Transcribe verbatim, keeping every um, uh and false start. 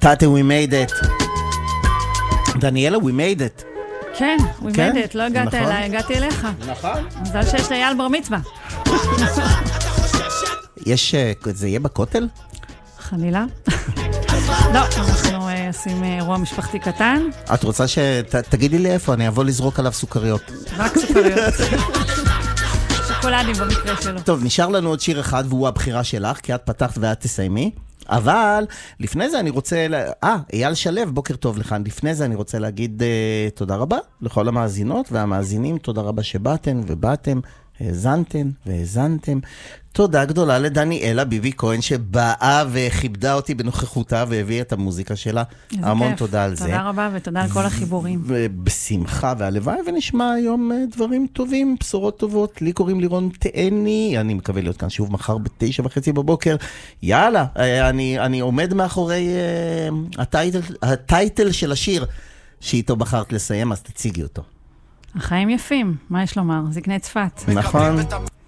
טאטה, we made it. דניאלה, we made it. כן, we made it. לא הגעת אליי, הגעתי אליך. נכון. מזל שיש לאייל בר מצווה. יש, זה יהיה בכותל? חלילה. לא, אנחנו עושים אירוע משפחתי קטן. את רוצה שתגידי לי איפה, אני אבוא לזרוק עליו סוכריות. רק סוכריות. שוקולדים במקרה שלו. טוב, נשאר לנו עוד שיר אחד, והוא הבחירה שלך, כי את פתחת ואת תסיימי. אבל לפני זה אני רוצה, אה, אייל שלב, בוקר טוב לך. לפני זה אני רוצה להגיד uh, תודה רבה לכל המאזינות והמאזינים, תודה רבה שבאתם ובאתם, האזנתם והאזנתם. תודה גדולה לדניאלה ביבי כהן שבאה וכיבדה אותי בנוכחותה והביאה את המוזיקה שלה. המון כיף. תודה על זה. תודה רבה ותודה על כל החיבורים. בשמחה והלוואי ונשמע היום דברים טובים, בשורות טובות. לי קוראים לירון תאני, אני מקווה להיות כאן שוב מחר בתשע וחצי בבוקר. יאללה, אני, אני עומד מאחורי uh, הטייטל, הטייטל של השיר שאיתו בחרת לסיים, אז תציגי אותו. החיים יפים, מה יש לומר? זקני צפת. נכון.